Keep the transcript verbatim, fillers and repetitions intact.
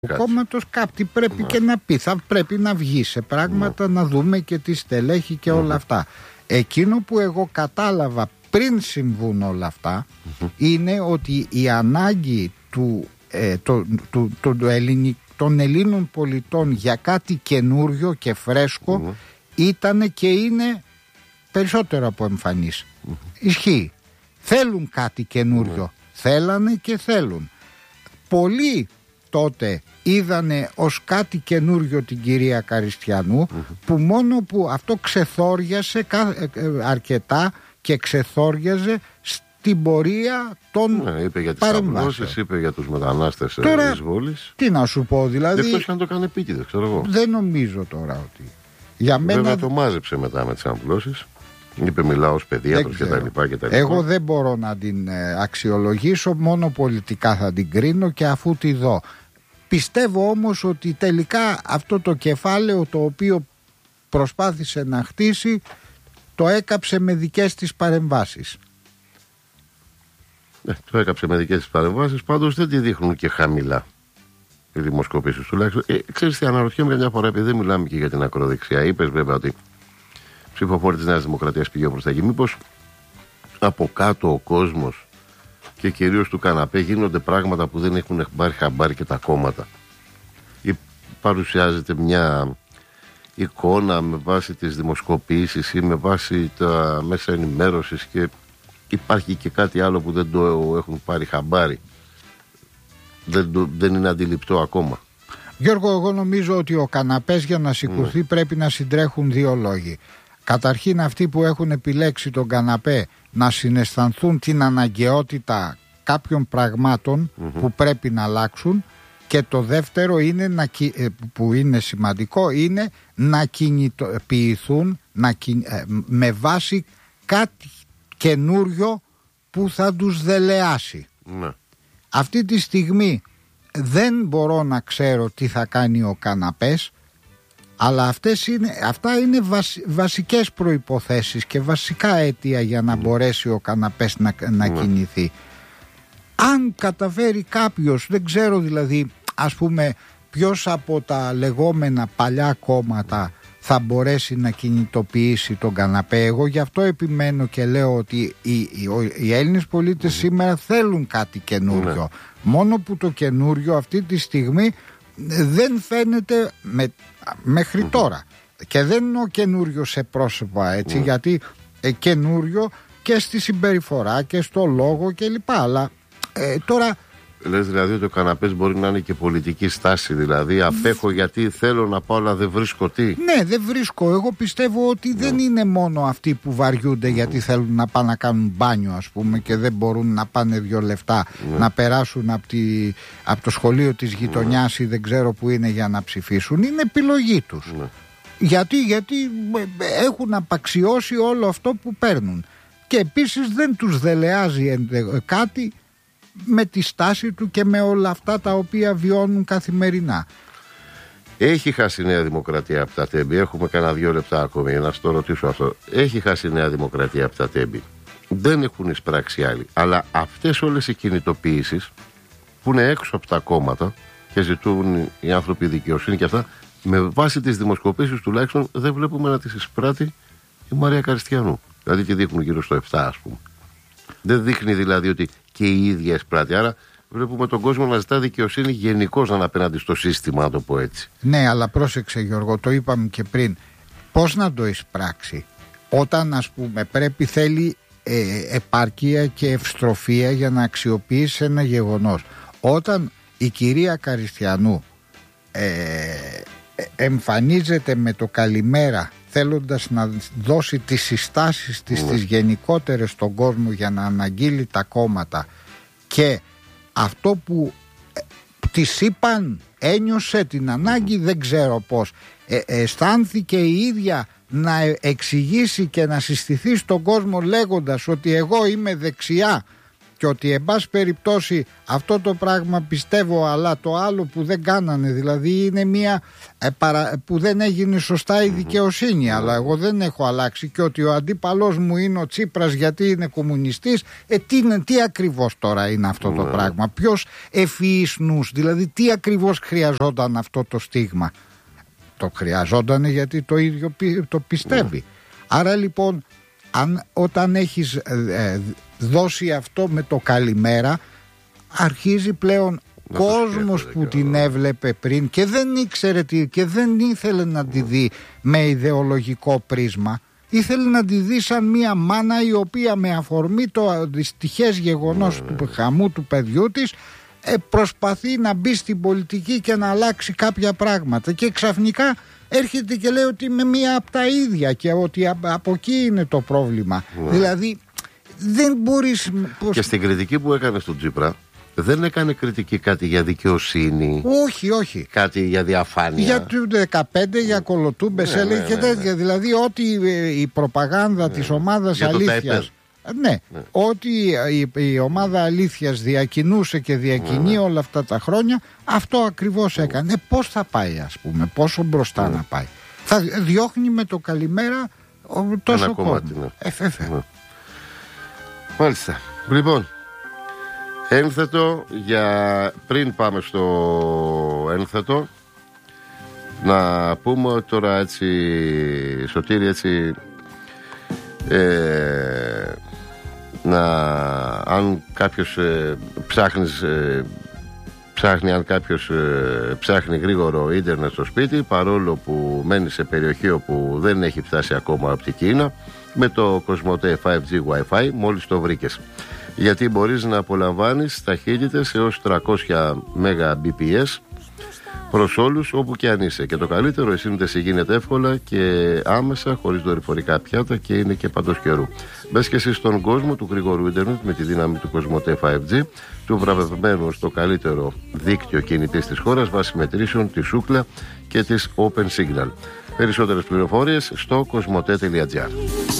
του κόμματος κάτι πρέπει και να πει. Θα πρέπει να βγει σε πράγματα, να δούμε και τη στελέχη και όλα αυτά. Εκείνο που εγώ κατάλαβα πριν συμβούν όλα αυτά είναι ότι η ανάγκη του, ε, το, του, του, του ελληνι, των Ελλήνων πολιτών για κάτι καινούριο και φρέσκο ήταν και είναι περισσότερο από εμφανής. Ισχύει. Θέλουν κάτι καινούριο. Θέλανε και θέλουν. Πολλοί τότε είδανε ως κάτι καινούριο την κυρία Καριστιανού, mm-hmm. που μόνο που αυτό ξεθόριασε αρκετά και ξεθόριαζε στην πορεία των ναι, είπε για τις αποδόσεις, είπε για τους μετανάστες της Βόλης. Τι να σου πω δηλαδή. Δεν το αν το κάνει επίτηδες, ξέρω εγώ. Δεν νομίζω τώρα ότι για μένα... Βέβαια το μάζεψε μετά με τις αμβλώσεις. Είπε μιλάω ως παιδίατρος και τα λοιπά και τα λοιπά. Εγώ δεν μπορώ να την ε, αξιολογήσω, μόνο πολιτικά θα την κρίνω και αφού τη δω. Πιστεύω όμως ότι τελικά αυτό το κεφάλαιο το οποίο προσπάθησε να χτίσει το έκαψε με δικές της παρεμβάσεις. Ναι, το έκαψε με δικές της παρεμβάσεις, πάντως δεν τη δείχνουν και χαμηλά οι δημοσκοπήσεις τουλάχιστον. Ε, ξέρεις τι, αναρωτιέμαι μια φορά, επειδή δεν μιλάμε και για την ακροδεξιά. Είπες βέβαια ότι ψηφοφόροι της Νέας Δημοκρατίας πηγαίνουν προς τα εκεί. Μήπως από κάτω ο κόσμος και κυρίως του καναπέ γίνονται πράγματα που δεν έχουν πάρει χαμπάρι και τα κόμματα. Ή παρουσιάζεται μια εικόνα με βάση τις δημοσκοπήσεις ή με βάση τα μέσα ενημέρωσης και υπάρχει και κάτι άλλο που δεν το έχουν πάρει χαμπάρι. Δεν, το, δεν είναι αντιληπτό ακόμα. Γιώργο, εγώ νομίζω ότι ο καναπές για να σηκωθεί ναι. πρέπει να συντρέχουν δύο λόγοι. Καταρχήν αυτοί που έχουν επιλέξει τον καναπέ να συναισθανθούν την αναγκαιότητα κάποιων πραγμάτων mm-hmm. που πρέπει να αλλάξουν, και το δεύτερο είναι να, που είναι σημαντικό είναι να κινητοποιηθούν να, με βάση κάτι καινούριο που θα τους δελεάσει. Mm-hmm. Αυτή τη στιγμή δεν μπορώ να ξέρω τι θα κάνει ο καναπές, αλλά αυτές είναι, αυτά είναι βασι, βασικές προϋποθέσεις και βασικά αίτια για να μπορέσει ο καναπές να, να mm. κινηθεί. Αν καταφέρει κάποιος, δεν ξέρω δηλαδή, ας πούμε, ποιος από τα λεγόμενα παλιά κόμματα θα μπορέσει να κινητοποιήσει τον καναπέ. Εγώ γι' αυτό επιμένω και λέω ότι οι, οι, οι Έλληνες πολίτες mm. σήμερα θέλουν κάτι καινούριο. Mm. Μόνο που το καινούριο αυτή τη στιγμή δεν φαίνεται με, μέχρι mm-hmm. τώρα, και δεν εννοώ καινούριο σε πρόσωπα έτσι, mm. γιατί ε, καινούριο και στη συμπεριφορά και στο λόγο και λοιπά, αλλά ε, τώρα λες δηλαδή ότι ο καναπές μπορεί να είναι και πολιτική στάση, δηλαδή απέχω γιατί θέλω να πάω αλλά δεν βρίσκω τι. Ναι, δεν βρίσκω. Εγώ πιστεύω ότι mm. δεν είναι μόνο αυτοί που βαριούνται mm. γιατί θέλουν να πάνε να κάνουν μπάνιο, ας πούμε, και δεν μπορούν να πάνε δύο λεφτά mm. να περάσουν από, τη, από το σχολείο της γειτονιάς mm. ή δεν ξέρω που είναι για να ψηφίσουν. Είναι επιλογή τους. Mm. Γιατί, γιατί έχουν απαξιώσει όλο αυτό που παίρνουν. Και επίσης δεν τους δελεάζει κάτι με τη στάση του και με όλα αυτά τα οποία βιώνουν καθημερινά. Έχει χάσει η Νέα Δημοκρατία από τα τέμπη. Έχουμε κανένα δύο λεπτά ακόμη να στο ρωτήσω αυτό. Έχει χάσει η Νέα Δημοκρατία από τα τέμπη. Δεν έχουν εισπράξει άλλοι. Αλλά αυτές όλες οι κινητοποιήσεις που είναι έξω από τα κόμματα και ζητούν οι άνθρωποι δικαιοσύνη και αυτά, με βάση τις δημοσκοπήσεις τουλάχιστον δεν βλέπουμε να τις εισπράττει η Μαρία Καριστιανού. Δηλαδή τη δείχνουν γύρω στο επτά, ας πούμε. Δεν δείχνει δηλαδή ότι και η ίδια εισπράττει. Άρα βλέπουμε τον κόσμο να ζητά δικαιοσύνη γενικώς να είναι απέναντι στο σύστημα, να το πω έτσι. Ναι, αλλά πρόσεξε Γιώργο, το είπαμε και πριν. Πώς να το εισπράξει όταν, ας πούμε, πρέπει, θέλει ε, επάρκεια και ευστροφία για να αξιοποιήσει ένα γεγονός. Όταν η κυρία Καριστιανού ε, εμφανίζεται με το καλημέρα, θέλοντας να δώσει τις συστάσεις της, mm. τις γενικότερες στον κόσμο για να αναγγείλει τα κόμματα, και αυτό που ε, της είπαν, ένιωσε την ανάγκη, mm. δεν ξέρω πώς, ε, αισθάνθηκε η ίδια να εξηγήσει και να συστηθεί στον κόσμο λέγοντας ότι εγώ είμαι δεξιά Και ότι εν πάση περιπτώσει αυτό το πράγμα πιστεύω, αλλά το άλλο που δεν κάνανε, δηλαδή είναι μια ε, παρα, που δεν έγινε σωστά η δικαιοσύνη, mm-hmm. αλλά εγώ δεν έχω αλλάξει, και ότι ο αντίπαλός μου είναι ο Τσίπρας γιατί είναι κομμουνιστής. Ε, τι, τι ακριβώς τώρα είναι αυτό mm-hmm. το πράγμα, ποιος ευφυής νους, δηλαδή τι ακριβώς χρειαζόταν αυτό το στίγμα? Το χρειαζόταν γιατί το ίδιο το πιστεύει. Mm-hmm. Άρα λοιπόν, αν, όταν έχεις ε, δώσει αυτό με το καλημέρα, αρχίζει πλέον να κόσμος που την έβλεπε πριν και δεν ήξερε τι, και δεν ήθελε να τη δει με ιδεολογικό πρίσμα, ήθελε να τη δει σαν μια μάνα η οποία με αφορμή το δυστυχές γεγονός mm. του χαμού του παιδιού της ε, προσπαθεί να μπει στην πολιτική και να αλλάξει κάποια πράγματα, και ξαφνικά έρχεται και λέει ότι είμαι μία από τα ίδια και ότι από εκεί είναι το πρόβλημα. Mm. Δηλαδή δεν μπορείς... Και στην κριτική που έκανε στον Τσίπρα, δεν έκανε κριτική κάτι για δικαιοσύνη. Όχι, όχι. Κάτι για διαφάνεια. Για το δεκαπέντε, για κολοτούμπες, ναι, έλεγε ναι, και τέτοια. Ναι, ναι. Δηλαδή ότι η προπαγάνδα ναι. της ομάδας για αλήθειας... Ναι, ναι, ότι η, η ομάδα αλήθειας διακινούσε και διακινεί ναι. όλα αυτά τα χρόνια, αυτό ακριβώς έκανε. Ε, πώς θα πάει, ας πούμε, πόσο μπροστά ναι. να πάει? Θα διώχνει με το καλημέρα τόσο ένα κόσμο. Κομμάτι, ναι. Εφέφε. Ναι. Μάλιστα. Λοιπόν, ένθετο, για πριν πάμε στο ένθετο, να πούμε τώρα έτσι, Σωτήρη, έτσι, ε, να, αν κάποιος ε, ψάχνεις, ε, ψάχνει, αν κάποιος ε, ψάχνει γρήγορο ίντερνετ στο σπίτι, παρόλο που μένει σε περιοχή όπου δεν έχει φτάσει ακόμα από την Κίνα, με το Κοσμοτέ φάιβ τζι Wi-Fi μόλις το βρήκες. Γιατί μπορείς να απολαμβάνεις ταχύτητες έως τριακόσια Mbps προς όλους όπου και αν είσαι. Και το καλύτερο, η σύνδεση γίνεται εύκολα και άμεσα, χωρίς δορυφορικά πιάτα, και είναι και παντός καιρού. Μπες και εσύ στον κόσμο του γρήγορου ίντερνετ με τη δύναμη του Κοσμοτέ φάιβ τζι, του βραβευμένου στο καλύτερο δίκτυο κινητής της χώρας βάσει μετρήσεων της Ookla και της Open Signal. Περισσότερες πληροφορίες στο κοσμοτέ τελεία τζι άρ.